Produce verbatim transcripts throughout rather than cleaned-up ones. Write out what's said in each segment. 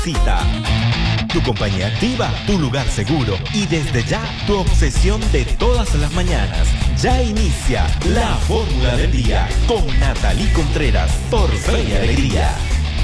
Cita. Tu compañía activa, tu lugar seguro y desde ya tu obsesión de todas las mañanas. Ya inicia la fórmula del día con Natalie Contreras por Fe y Alegría.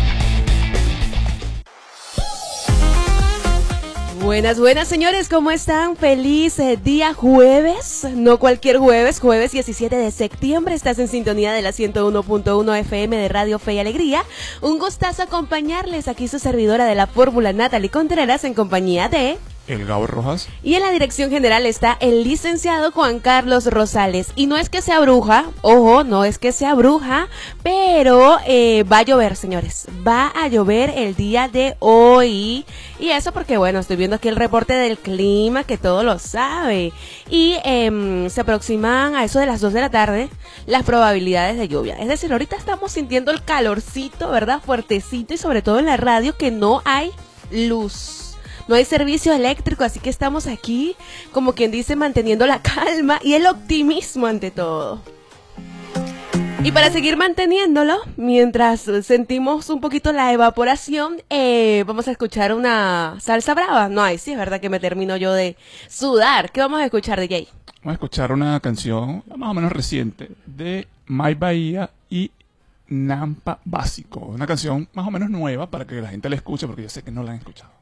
Buenas, buenas señores, ¿cómo están? Feliz eh, día jueves, no cualquier jueves, jueves diecisiete de septiembre, estás en sintonía de la ciento uno punto uno F M de Radio Fe y Alegría. Un gustazo acompañarles, aquí su servidora de la fórmula Natalie Contreras en compañía de... El Gabo Rojas. Y en la dirección general está el licenciado Juan Carlos Rosales. Y no es que sea bruja, ojo, no es que sea bruja, pero eh, va a llover, señores. Va a llover el día de hoy. Y eso porque, bueno, estoy viendo aquí el reporte del clima, que todo lo sabe. Y eh, se aproximan a eso de las dos de la tarde las probabilidades de lluvia. Es decir, ahorita estamos sintiendo el calorcito, ¿verdad? Fuertecito y sobre todo en la radio que no hay luz. No hay servicio eléctrico, así que estamos aquí, como quien dice, manteniendo la calma y el optimismo ante todo. Y para seguir manteniéndolo, mientras sentimos un poquito la evaporación, eh, vamos a escuchar una salsa brava. No, ay, sí, es verdad que me termino yo de sudar. ¿Qué vamos a escuchar, D J? Vamos a escuchar una canción más o menos reciente de Mike Bahía y Nampa Básico. Una canción más o menos nueva para que la gente la escuche, porque yo sé que no la han escuchado.